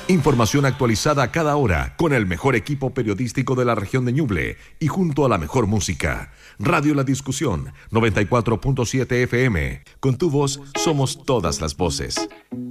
Información actualizada a cada hora con el mejor equipo periodístico de la región de Ñuble y junto a la mejor música. Radio La Discusión, 94.7 FM. Con tu voz somos todas las voces.